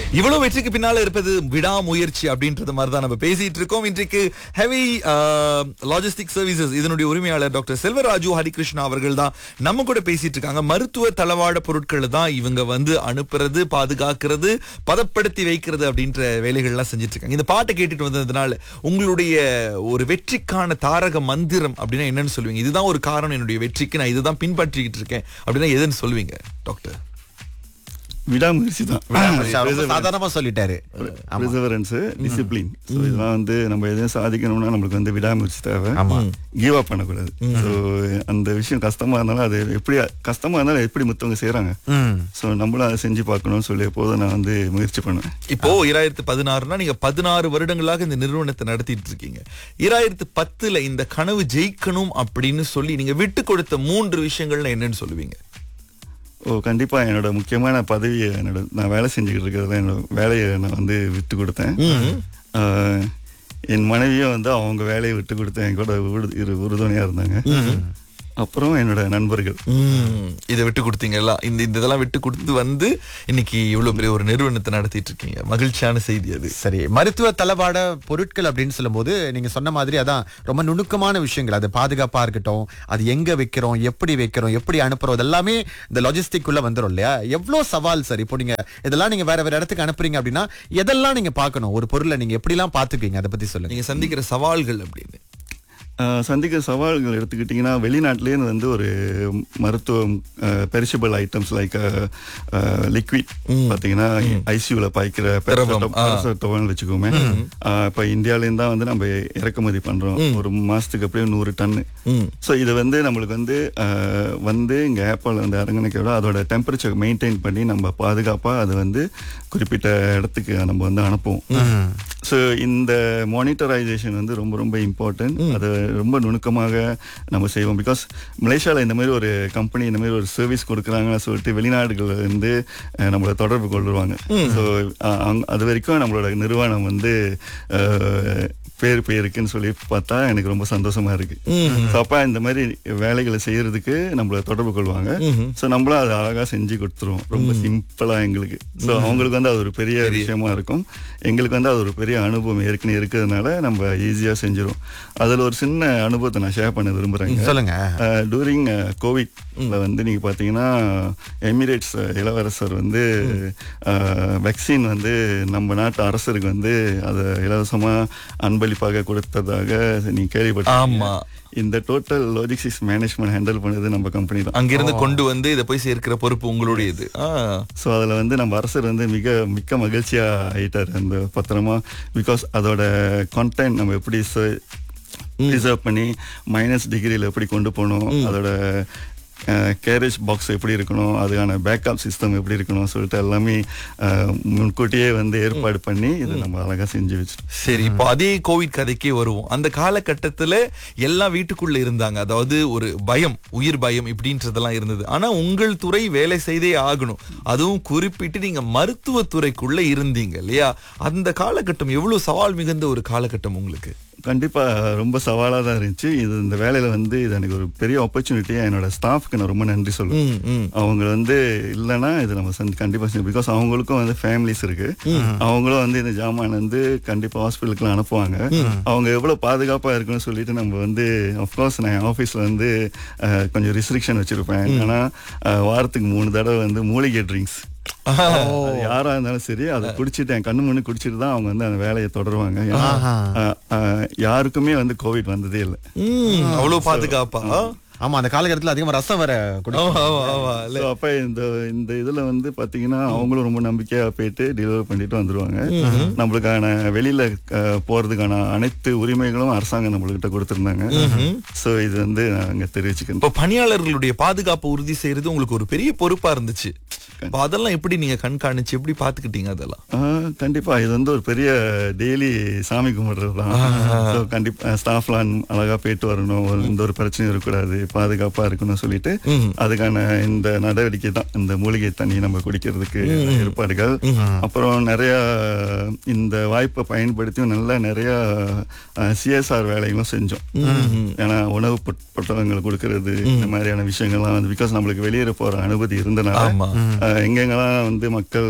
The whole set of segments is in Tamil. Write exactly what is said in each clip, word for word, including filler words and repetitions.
இவ்வளவு வெற்றிக்கு பின்னால இருப்பது விடாமுயற்சி அப்படின்றது மாதிரி தான் நம்ம பேசிட்டு இருக்கோம். இன்றைக்கு ஹெவி லாஜிஸ்டிக் சர்வீசஸ் இதனுடைய உரிமையாளர் டாக்டர் செல்வராஜு ஹரிகிருஷ்ணா அவர்கள் தான் நம்ம கூட பேசிட்டு இருக்காங்க. மருத்துவ தளவாட பொருட்களை தான் இவங்க வந்து அனுப்புறது, பாதுகாக்கிறது, பதப்படுத்தி வைக்கிறது அப்படின்ற வேலைகள்லாம் செஞ்சுட்டு இருக்காங்க. இந்த பாட்டை கேட்டுட்டு வந்ததுனால உங்களுடைய ஒரு வெற்றிக்கான தாரக மந்திரம் அப்படின்னா என்னன்னு சொல்லுவீங்க? இதுதான் ஒரு காரணம் என்னுடைய வெற்றிக்கு, நான் இதுதான் பின்பற்றிக்கிட்டு இருக்கேன் அப்படின்னா எதுன்னு சொல்லுவீங்க டாக்டர்? விடாமுயற்சி தான். சாதாரணமா சொல்லிட்டாரு. Perseverance, discipline. ஸோ இதெல்லாம் வந்து நம்ம எதையும் சாதிக்கணும்னா நம்மளுக்கு வந்து விடாமுயற்சி தேவை. கிவ் அப் பண்ணக்கூடாது. ஸோ அந்த விஷயம் கஷ்டமா இருந்தாலும் அது எப்படி கஷ்டமா இருந்தாலும் எப்படி மத்தவங்க செய்யறாங்க, ஸோ நம்மளும் அதை செஞ்சு பார்க்கணும்னு சொல்லி எப்போதும் நான் வந்து முயற்சி பண்ணுவேன். இப்போ இரண்டாயிரத்து பதினாறுனா நீங்க பதினாறு வருடங்களாக இந்த நிறுவனத்தை நடத்திட்டு இருக்கீங்க. இரண்டாயிரத்து பத்துல இந்த கனவு ஜெயிக்கணும் அப்படின்னு சொல்லி நீங்க விட்டு கொடுத்த மூன்று விஷயங்கள்ல என்னன்னு சொல்லுவீங்க? ஓ கண்டிப்பா என்னோட முக்கியமான பதவியை, என்னோட நான் வேலை செஞ்சுக்கிட்டு இருக்கிறத என்னோட வேலையை நான் வந்து விட்டு கொடுத்தேன். என் மனைவியும் வந்து அவங்க வேலையை விட்டு கொடுத்தேன், என் கூட உறுதுணையா இருந்தாங்க. அப்புறம் என்னோட நண்பர்கள். இதை விட்டு கொடுத்தீங்களா? இந்த இந்த இதெல்லாம் விட்டு கொடுத்து வந்து இன்னைக்கு இவ்வளவு பெரிய ஒரு நிறுவனத்தை நடத்திட்டு இருக்கீங்க. மகிழ்ச்சியான செய்தி அது. சரி, மருத்துவ தளவாட பொருட்கள் அப்படின்னு சொல்லும் போது நீங்க சொன்ன மாதிரி அதான் ரொம்ப நுணுக்கமான விஷயங்கள். அது பாதுகாப்பா இருக்கட்டும், அது எங்க வைக்கிறோம், எப்படி வைக்கிறோம், எப்படி அனுப்புறோம், எல்லாமே இந்த லாஜிஸ்டிக் குள்ள வந்துடும் இல்லையா? எவ்வளவு சவால் சார். இப்போ நீங்க இதெல்லாம் நீங்க வேற வேற இடத்துக்கு அனுப்புறீங்க அப்படின்னா எதெல்லாம் நீங்க பார்க்கணும்? ஒரு பொருளை நீங்க எப்படி எல்லாம் பாத்துக்கீங்க, அதை பத்தி சொல்லுங்க. நீங்க சந்திக்கிற சவால்கள் அப்படின்னு சந்திக்கிற சவால்கள் எடுத்துக்கிட்டிங்கன்னா, வெளிநாட்டிலேருந்து வந்து ஒரு மருத்துவம் பெரிஷபிள் ஐட்டம்ஸ் லைக் லிக்விட் பார்த்தீங்கன்னா ஐசியூவில் பாய்க்கிற பேரசெட்டமால்னு வச்சுக்கோமே. இப்போ இந்தியாவிலேருந்து தான் வந்து நம்ம இறக்குமதி பண்ணுறோம். ஒரு மாதத்துக்கு அப்படியே நூறு டன்னு. ஸோ இது வந்து நம்மளுக்கு வந்து வந்து இங்கே ஏர்போர்ட்டில் வந்து இறங்கினக்க விட அதோட டெம்பரேச்சர் மெயின்டைன் பண்ணி நம்ம பாதுகாப்பாக அது வந்து குறிப்பிட்ட இடத்துக்கு நம்ம வந்து அனுப்புவோம். ஸோ இந்த மானிட்டரைசேஷன் வந்து ரொம்ப ரொம்ப இம்பார்ட்டன்ட். அது ரொம்ப நுணுக்கமாக நம்ம செய்வோம். பிகாஸ் மலேசியாவில் இந்த மாதிரி ஒரு கம்பெனி இந்த மாதிரி ஒரு சர்வீஸ் கொடுக்குறாங்கன்னு சொல்லிட்டு வெளிநாடுகள் வந்து நம்மளை தொடர்பு கொள்ளுவாங்க. ஸோ அது வரைக்கும் நம்மளோட நிறுவனம் வந்து பேர் பேருக்குன்னு சொல்லி பார்த்தா எனக்கு ரொம்ப சந்தோஷமா இருக்கு. ஸோ அப்போ இந்த மாதிரி வேலைகளை செய்யறதுக்கு நம்மள தொடர்பு கொள்வாங்க. ஸோ நம்மளும் அதை அழகா செஞ்சு கொடுத்துருவோம், ரொம்ப சிம்பிளா எங்களுக்கு. ஸோ அவங்களுக்கு வந்து அது ஒரு பெரிய விஷயமா இருக்கும், எங்களுக்கு வந்து அது ஒரு பெரிய அனுபவம் ஏற்கனவே இருக்கிறதுனால நம்ம ஈஸியா செஞ்சிடும். அதுல ஒரு சின்ன அனுபவத்தை நான் ஷேர் பண்ண விரும்புறேங்க. சொல்லுங்க. டூரிங் கோவிட்ல வந்து நீங்க பாத்தீங்கன்னா எமிரேட்ஸ் இளவரசர் வந்து வேக்சின் வந்து நம்ம நாட்டு அரசருக்கு வந்து அதை இலவசமா அன்பளிப்பாக கொடுத்ததாக நீங்க கேள்விப்பட்டீங்க. இந்த டோட்டல் லாஜிஸ்டிக்ஸ் மேனேஜ்மெண்ட் ஹேண்டில் பண்ணது நம்ம கம்பெனி தான். அங்கிருந்து கொண்டு வந்து இதை போய் சேர்க்கிற பொறுப்பு உங்களுடையது. ஸோ அதில் வந்து நம்ம அரசர் வந்து மிக மிக்க மகிழ்ச்சியா ஆயிட்டார் அந்த பத்திரமா. பிகாஸ் அதோட கான்டென்ட் நம்ம எப்படி ப்ரிசர்வ் பண்ணி மைனஸ் டிகிரியில் எப்படி கொண்டு போகணும், அதோட கேரேஜ் பாக்ஸ் எப்படி இருக்கணும், அதுக்கான பேக்கப் சிஸ்டம் எப்படி இருக்கணும் சொல்லிட்டு எல்லாமே முன்கூட்டியே வந்து ஏற்பாடு பண்ணி இதை நம்ம அழகா செஞ்சு வச்சிட்டோம். சரி, இப்போ அதே கோவிட் கதைக்கே வருவோம். அந்த காலகட்டத்துல எல்லாம் வீட்டுக்குள்ள இருந்தாங்க, அதாவது ஒரு பயம், உயிர் பயம் இப்படின்றதெல்லாம் இருந்தது. ஆனா உங்கள் துறை வேலை செய்தே ஆகணும், அதுவும் குறிப்பிட்டு நீங்க மருத்துவத்துறைக்குள்ள இருந்தீங்க இல்லையா? அந்த காலகட்டம் எவ்வளவு சவால் மிகுந்த ஒரு காலகட்டம் உங்களுக்கு? கண்டிப்பா ரொம்ப சவாலா தான் இருந்துச்சு. இது இந்த வேலையில வந்து இது எனக்கு ஒரு பெரிய ஆப்பர்ச்சுனிட்டியா என்னோட ஸ்டாஃப்க்கு நான் ரொம்ப நன்றி சொல்லுவேன். அவங்க வந்து இல்லைன்னா இது நம்ம கண்டிப்பா செஞ்சு, பிகாஸ் அவங்களுக்கும் வந்து ஃபேமிலிஸ் இருக்கு. அவங்களும் வந்து இந்த ஜாமான் வந்து கண்டிப்பா ஹாஸ்பிட்டலுக்குலாம் அனுப்புவாங்க. அவங்க எவ்வளவு பாதுகாப்பா இருக்குன்னு சொல்லிட்டு நம்ம வந்து அஃப்கோர்ஸ் நான் ஆஃபீஸ்ல வந்து கொஞ்சம் ரெஸ்ட்ரிக்ஷன் வச்சிருப்பேன். ஆனா வாரத்துக்கு மூணு தடவை வந்து மூலிகை ட்ரிங்க்ஸ் யாரா இருந்தாலும் சரி அதை குடிச்சிட்டு என் கண்ணு முன்னு குடிச்சிட்டு தான் அவங்க வந்து அந்த வேலையை தொடருவாங்க. யாருக்குமே வந்து கோவிட் வந்ததே இல்லை. அவ்வளவு பாதுகாப்பா? ஆமா, அந்த காலகட்டத்தில் அதிகமா ரசம் வர. அப்ப இந்த இந்த இதுல வந்து பாத்தீங்கன்னா அவங்களும் ரொம்ப நம்பிக்கையா போயிட்டு டெலிவரி பண்ணிட்டு வந்துருவாங்க. நம்மளுக்கான வெளியில போறதுக்கான அனைத்து உரிமைகளும் அரசாங்கம் நம்மள்கிட்ட கொடுத்திருந்தாங்க. சோ இது வந்து நாங்க தெரிவிச்சுக்கணும். இப்போ பணியாளர்களுடைய பாதுகாப்பு உறுதி செய்யறது உங்களுக்கு ஒரு பெரிய பொறுப்பா இருந்துச்சு. அதெல்லாம் எப்படி நீங்க கண்காணிச்சு எப்படி பாத்துக்கிட்டீங்க? அதெல்லாம் கண்டிப்பா இது வந்து ஒரு பெரிய டெய்லி சாமி கும்பிடுறதுதான். கண்டிப்பா ஸ்டாஃப்லாம் அழகா போயிட்டு வரணும், எந்த ஒரு பிரச்சனையும் இருக்கக்கூடாது, பாதுகாப்பா இருக்கணும்னு சொல்லிட்டு அதுக்கான இந்த நடவடிக்கை தான் இந்த மூலிகை தண்ணி நம்ம குடிக்கிறதுக்கு ஏற்பாடுகள். அப்புறம் நிறைய இந்த வாய்ப்பை பயன்படுத்தி நல்ல நிறைய சிஎஸ்ஆர் வேலைகளும் செஞ்சோம். ஏன்னா உணவு பொட்டலங்கள் கொடுக்கறது இந்த மாதிரியான விஷயங்கள்லாம் வந்து பிகாஸ் நம்மளுக்கு வெளியேற போற அனுமதி இருந்தனால அஹ், எங்கெங்கெல்லாம் வந்து மக்கள்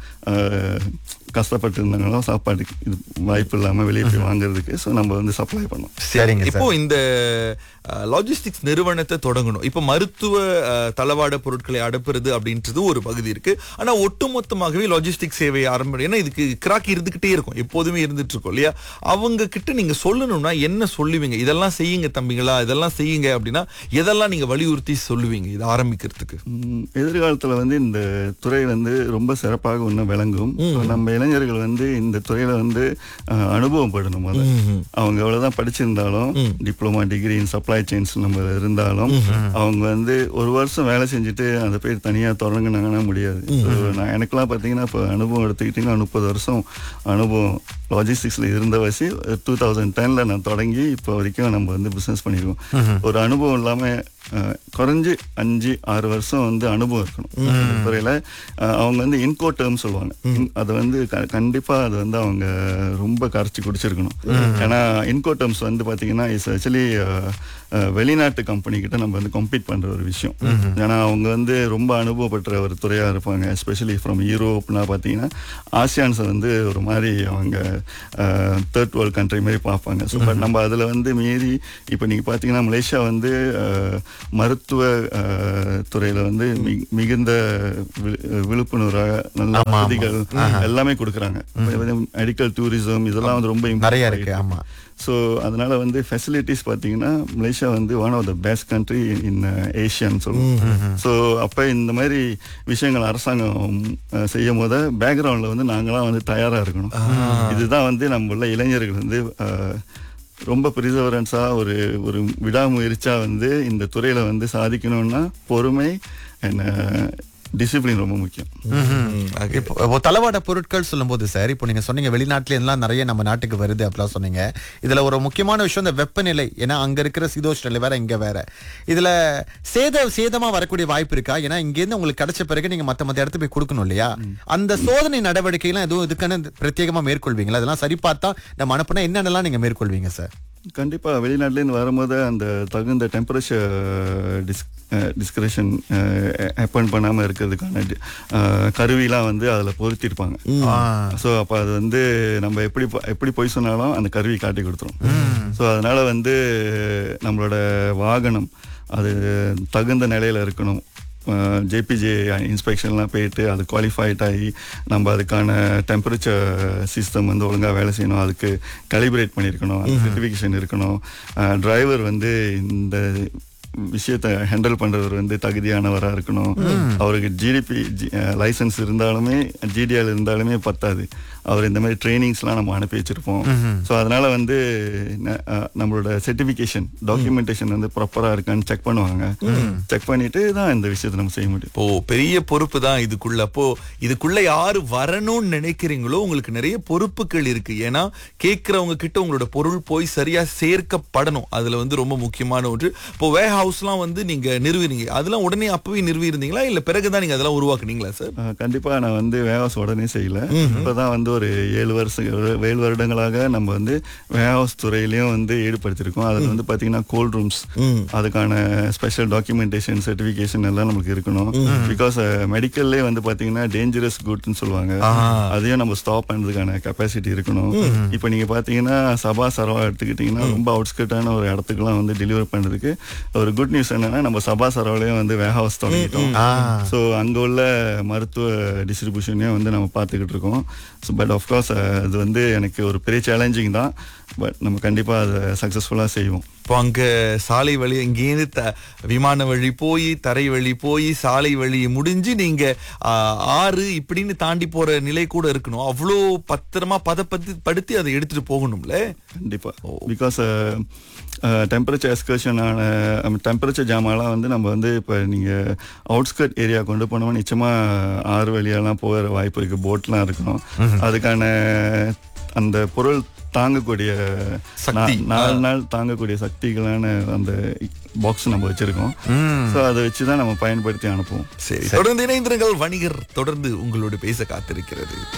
அஹ், கஷ்டப்பட்டு இருந்தாங்களோ சாப்பாட்டுக்கு இது வாய்ப்பு இல்லாம வெளியே போய் வாங்குறதுக்கு ஸோ நம்ம வந்து சப்ளை பண்ணோம். சரிங்க இப்போ சார். இந்த லாஜிஸ்டிக்ஸ் நிறுவனத்தை தொடங்கணும். இப்ப மருத்துவ அஹ், தளவாட பொருட்களை அனுப்புறது அப்படின்றது ஒரு பகுதி இருக்கு. ஆனா ஒட்டுமொத்தமாகவே லாஜிஸ்டிக் சேவை ஆரம்பி, ஏன்னா இதுக்கு கிராக்கி இருந்துகிட்டே இருக்கும், எப்போதுமே இருந்துட்டு இருக்கும் இல்லையா? அவங்க கிட்ட நீங்க சொல்லணும்னா என்ன சொல்லுவீங்க? இதெல்லாம் செய்யுங்க தம்பிங்களா, இதெல்லாம் செய்யுங்க அப்படின்னா எதெல்லாம் நீங்க வலியுறுத்தி சொல்லுவீங்க இதை ஆரம்பிக்கிறதுக்கு? ம், எதிர்காலத்துல வந்து இந்த துறை வந்து ரொம்ப சிறப்பாக இன்னும் விளங்கும். So, நம்ம இளைஞர்கள் வந்து இந்த துறையில வந்து அஹ், அனுபவம் படணும். முதல்ல அவங்க எவ்வளவுதான் படிச்சிருந்தாலும், diploma degree in supply chains நம்ம இருந்தாலும், அவங்க வந்து ஒரு வருஷம் வேலை செஞ்சுட்டு அந்த பேர் தனியா தொடங்கினாங்கன்னா முடியாது. So, நான் எனக்கெல்லாம் பாத்தீங்கன்னா இப்போ அனுபவம் எடுத்துக்கிட்டீங்கன்னா முப்பது வருஷம் அனுபவம் லாஜிஸ்டிக்ஸ்ல இருந்த வச்சு டூ தௌசண்ட் டென்ல நான் தொடங்கி இப்போ வரைக்கும் நம்ம வந்து பிசினஸ் பண்ணிருக்கோம். ஒரு அனுபவம் இல்லாம அஹ், குறைஞ்சு அஞ்சு ஆறு வருஷம் வந்து அனுபவம் இருக்கணும் இந்த துறையில. அஹ், அவங்க வந்து இன்கோ டேர்ம் சொல்லுவாங்க. அதை வந்து க- கண்டிப்பா அது வந்து அவங்க ரொம்ப கரைச்சி குடிச்சிருக்கணும். ஏன்னா இன்கோ டேர்ம்ஸ் வந்து பாத்தீங்கன்னா இஸ் ஆக்சுவலி வெளிநாட்டு கம்பெனி கிட்ட நம்ம வந்து கம்பீட் பண்ற ஒரு விஷயம். ஏன்னா அவங்க வந்து ரொம்ப அனுபவப்பட்ட ஒரு துறையா இருப்பாங்க. எஸ்பெஷலி ஃப்ரம் யூரோப்னா பாத்தீங்கன்னா ஆசியான்ஸை வந்து ஒரு மாதிரி அவங்க தேர்ட் வேர்ல்ட் கண்ட்ரி மாதிரி பார்ப்பாங்க. ஸோ பட் நம்ம அதில் வந்து மீறி இப்போ நீங்கள் பார்த்தீங்கன்னா மலேசியா வந்து அஹ், மருத்துவ அஹ், துறையில வந்து மி- மிகுந்த வி- விழிப்புணர்வாக நல்ல வசதிகள் எல்லாமே கொடுக்குறாங்க. மெடிக்கல் டூரிசம் இதெல்லாம் வந்து ரொம்ப நிறைய இருக்கு. ஆமா. ஸோ அதனால வந்து ஃபெசிலிட்டிஸ் பார்த்தீங்கன்னா மலேசியா வந்து one of the best country in ஏஷியான்னு சொல்லுவோம். ஸோ அப்போ இந்த மாதிரி விஷயங்கள் அரசாங்கம் அஹ், செய்யும் போது பேக்ரவுண்டில் வந்து நாங்களாம் வந்து தயாராக இருக்கணும். இதுதான் வந்து நம்ம உள்ள இளைஞர்கள் வந்து அஹ், ரொம்ப பிரிசவரன்ஸா ஒரு ஒரு விடாமுயற்சியா வந்து இந்த துறையில வந்து சாதிக்கணும்னா பொறுமை என்ன டிசிப்ளின் ரொம்ப முக்கியம். இப்போ இப்போ தளவாட பொருட்கள் சொல்லும்போது சார், இப்போ நீங்க சொன்னீங்க வெளிநாட்டுல எல்லாம் நிறைய நம்ம நாட்டுக்கு வருது அப்படிலாம் சொன்னீங்க. இதுல ஒரு முக்கியமான விஷயம் இந்த வெப்பநிலை. ஏன்னா அங்க இருக்கிற சீதோஷ்ண நிலை வேற, இங்க வேற. இதுல சேத சேதமா வரக்கூடிய வாய்ப்பு இருக்கா? ஏன்னா இங்க இருந்து உங்களுக்கு கிடைச்ச பிறகு நீங்க மத்த மத்த இடத்துக்கு போய் கொடுக்கணும் இல்லையா? அந்த சோதனை நடவடிக்கைலாம் எதுவும் இதுக்கான பிரத்யேகமா மேற்கொள்வீங்களா? அதெல்லாம் சரி பார்த்தா நம்ம அனுப்புனா என்னென்னலாம் நீங்க மேற்கொள்வீங்க சார்? கண்டிப்பா வெளிநாட்டுலேருந்து வரும்போது அந்த தகுந்த டெம்பரேச்சர் டிஸ் டிஸ்கிரேஷன் ஹேப்பன் பண்ணாமல் இருக்கிறதுக்கான டி- அஹ், கருவிலாம் வந்து அதில் பொருத்திருப்பாங்க. ஸோ அப்போ அது வந்து நம்ம எப்படி போ- எப்படி போய் சொன்னாலும் அந்த கருவி காட்டி கொடுத்துரும். ஸோ அதனால வந்து நம்மளோட வாகனம் அது தகுந்த நிலையில் இருக்கணும். ஜேபிஜே இன்ஸ்பெக்ஷன்லாம் போயிட்டு அது குவாலிஃபைட் ஆகி நம்ம அதுக்கான டெம்பரேச்சர் சிஸ்டம் வந்து ஒழுங்காக வேலை செய்யணும். அதுக்கு கலிபரேட் பண்ணியிருக்கணும், அது சர்டிஃபிகேஷன் இருக்கணும். டிரைவர் வந்து இந்த விஷயத்தை ஹேண்டில் பண்றவர் வந்து தகுதியானவராக இருக்கணும். அவருக்கு ஜிடிபி லைசன்ஸ் இருந்தாலுமே ஜிடிஆர் இருந்தாலுமே பத்தாது. அவர் இந்த மாதிரி ட்ரைனிங்ஸ்லாம் நம்ம அனுப்பி வச்சிருப்போம். ஸோ அதனால வந்து ந- அஹ், நம்மளோட சர்டிஃபிகேஷன் டாக்குமெண்டேஷன் வந்து ப்ராப்பராக இருக்கான்னு செக் பண்ணுவாங்க. செக் பண்ணிட்டு தான் இந்த விஷயத்தை நம்ம செய்ய முடியும். இப்போ பெரிய பொறுப்பு தான் இதுக்குள்ள. அப்போ இதுக்குள்ள யாரு வரணும்னு நினைக்கிறீங்களோ உங்களுக்கு நிறைய பொறுப்புகள் இருக்கு. ஏன்னா கேட்கறவங்க கிட்ட உங்களோட பொருள் போய் சரியா சேர்க்கப்படணும். அதுல வந்து ரொம்ப முக்கியமான ஒன்று. இப்போ வே ஹவுஸ்லாம் வந்து நீங்க நிறுவினீங்க, அதெல்லாம் உடனே அப்பவே நிறுவி இருந்தீங்களா இல்ல பிறகுதான் நீங்க அதெல்லாம் உருவாக்குனீங்களா சார்? அஹ், கண்டிப்பா நான் வந்து வேஹவுஸ் உடனே செய்யல. இப்பதான் வந்து ஒரு ஏழு வருஷம் ஏழு வருடங்களாக நம்ம வந்து வேஹவுஸ் துறையிலயும் வந்து ஈடுபடுத்திருக்கோம். அதுல வந்து பாத்தீங்கன்னா கோல்ட் ரூம்ஸ், அதுக்கான ஸ்பெஷல் டாக்குமெண்டேஷன் சர்டிபிகேஷன் எல்லாம் நமக்கு இருக்கணும். பிகாஸ் மெடிக்கல்லே வந்து பாத்தீங்கன்னா டேஞ்சரஸ் குட்னு சொல்லுவாங்க. அதையும் நம்ம ஸ்டாப் பண்றதுக்கான கெப்பாசிட்டி இருக்கணும். இப்போ நீங்க பாத்தீங்கன்னா சபா சரவா எடுத்துக்கிட்டீங்கன்னா ரொம்ப அவுட்ஸ்கட்டான ஒரு இடத்துக்குலாம் வந்து டெலிவரி பண்றதுக்கு ஒரு குட் நியூஸ் என்னன்னா நம்ம சபா சரவாலையும் வந்து வேஹவுஸ் தொடங்கிட்டோம். ஸோ அங்க உள்ள மருத்துவ டிஸ்ட்ரிபியூஷனையும் வந்து நம்ம பார்த்துக்கிட்டு இருக்கோம். ஸோ பட் ஆஃப்கோர்ஸ் அது வந்து எனக்கு ஒரு பெரிய சேலஞ்சிங் தான். பட் நம்ம கண்டிப்பா அதை சக்சஸ்ஃபுல்லா செய்வோம். இப்போ அங்க சாலை வழி இங்கேருந்து த விமான வழி போய் தரை வழி போய் சாலை வழி முடிஞ்சு நீங்க ஆ, ஆறு இப்படின்னு தாண்டி போற நிலை கூட இருக்கணும். அவ்வளோ பத்திரமா பதப்பத்தி படுத்தி அதை எடுத்துட்டு போகணும்ல. கண்டிப்பா. பிகாஸ் டெம்பரேச்சர் எஸ்கர்ஷனான டெம்பரேச்சர் ஜாமாலாம் வந்து நம்ம வந்து இப்போ நீங்கள் அவுட்ஸ்கர்ட் ஏரியா கொண்டு போனோம்னா நிச்சயமா ஆறு வழியெல்லாம் போகிற வாய்ப்பு இருக்குது. போட்லாம் இருக்கணும். அதுக்கான அந்த பொருள் தாங்கக்கூடிய சக்தி. நா- நாலு நாள் தாங்கக்கூடிய சக்திகளான அந்த பாக்ஸ் நம்ம வச்சிருக்கோம். ஸோ அதை வச்சு தான் நம்ம பயன்படுத்தி அனுப்புவோம். சரி, தொடர்ந்து இணைந்திருங்கள். வணிகர் தொடர்ந்து உங்களோட பேச காத்திருக்கிறது.